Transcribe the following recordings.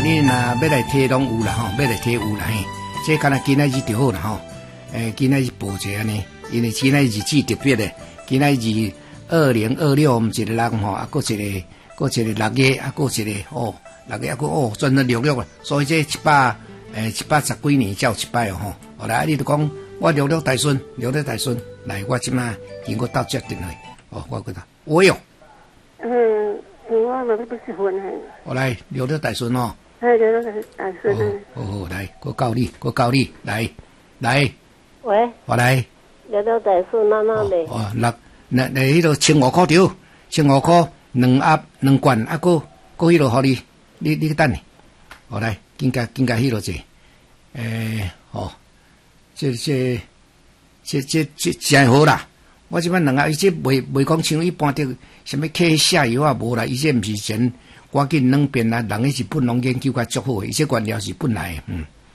你若要来摕拢有啦吼，要来摕有啦嘿。这敢若今仔日就好啦吼。今仔日报一下呢，因为今仔日日子特别的，今仔日2026，我们一个人吼，啊，搁一个6月，啊，搁一个6月啊，搁转到66了，所以这110几年才有一摆哦吼。后来你就讲我66大顺，来，我即马经过到接进来，我觉得我哟。 我们不是婚嘿。 我来66大顺哦。 66大顺。 好，来，我教你，来。 喂。 我来。 66大顺哪嘞？ 那迄个15块条，15块2盒2罐，啊，搁迄个互你去等呢。好来，紧甲迄个者，这真好啦。我即摆2盒，伊这袂讲像一般的什么客下游啊无啦，伊这毋是前赶紧两边啊，人迄是本拢研究较足好，伊这原料是本来的，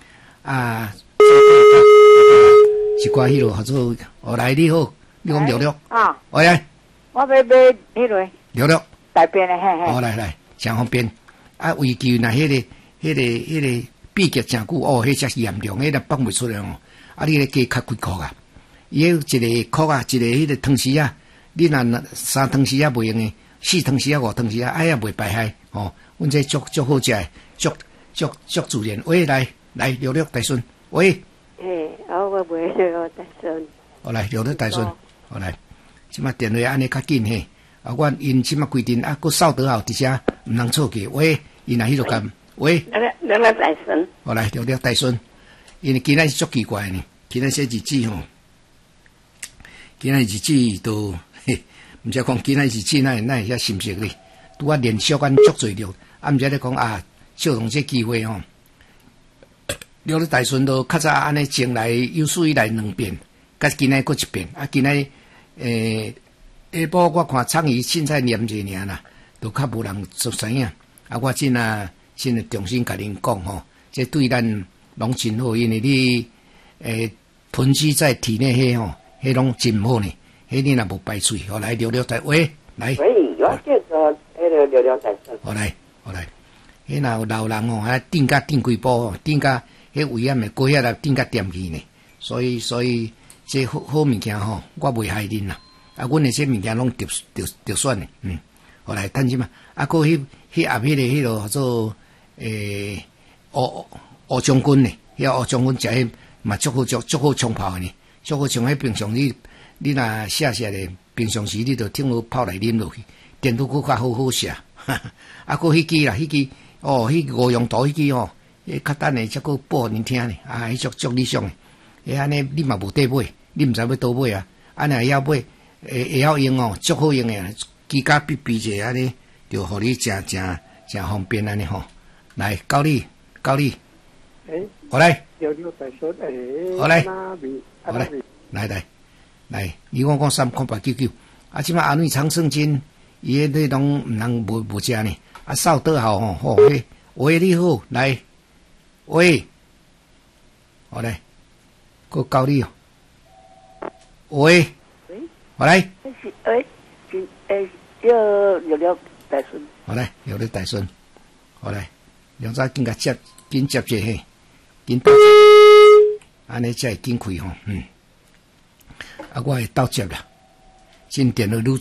一寡迄个合作，来你好，你讲66 啊， 我来， 我要买迄个 66 大便的，嘿。 来，真方便。啊，为求那迄个秘诀真久迄才是严重，迄个放袂出来哦。啊，你咧加较几箍啊？伊迄一个箍啊，一个迄个汤匙啊，你若3汤匙啊袂用诶，4汤匙啊5汤匙啊，哎呀袂败害哦。阮这足好食诶，足自然。喂，来66大顺，喂。 我买66大顺。 来66大顺，来，即马电话安尼较紧嘿。啊，阮因即马规定啊，佫扫得好，伫遮毋通错过。喂，因若迄落干，喂 66大顺。 来66大顺，因为今仔是足奇怪呢，今仔这日子吼，今仔日子都毋知讲今仔日子哪会遐心实哩，拄啊连续干足侪着，啊毋知咧讲啊，借用这机会吼，66大顺都较早安尼前来有史以来2遍，甲今仔佫1遍，啊今仔下晡我看创意凊彩念者尔啦，都较无人熟知影。啊，我真重新甲恁讲吼，这对咱拢真好，因为你囤积在体内迄吼，迄拢真好呢。迄你若无排水，好来66大喂，来。 喂，我叫做66大顺。 好来。迄若有老人吼，顶几步吼，顶甲迄胃炎诶，过遐来顶甲掂去呢。所以这好物件吼，我袂害恁啦。啊，阮诶这物件拢着选诶，后来趁即嘛，啊，搁迄盒迄个叫做乌将军呢，迄乌将军食迄嘛足好冲泡诶呢，足好冲迄平常你若写咧，平常时你着听好泡来啉落去，电都佫较好写，啊，搁迄支啦，迄支迄五用图迄支吼，迄较等诶，则佫报互恁听呢，啊，迄足理想诶，安尼你嘛无底买，你毋知要倒买啊，安尼要买。会晓用哦，足好用诶，机甲比者安尼，就互你真方便安尼吼。来，教你。好来。 66大顺， 好来。来，你讲39899，啊，即摆安尼长圣经，伊迄拢毋通无食呢。啊，扫倒好吼，喂，你好，来，喂，好来，佫教你哦，喂。好来， 要66大顺。 好来，66大顺，好来，两早紧接者嘿，紧到接，安尼才会紧开吼，啊，我会到接啦，先电话愈